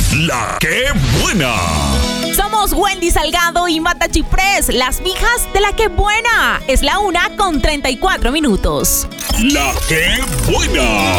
La que buena. Somos Wendy Salgado y Mata Chiprés, las mijas de La que buena. Es la 1:34. La que buena.